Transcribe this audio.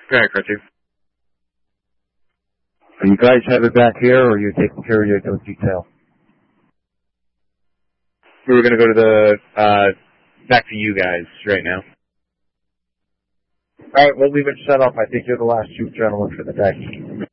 Go ahead, Crunchy. Are you guys headed back here, or are you taking care of your detail? We were going to go to the, back to you guys right now. Alright, we'll leave it set up. I think you're the last two gentlemen for the day.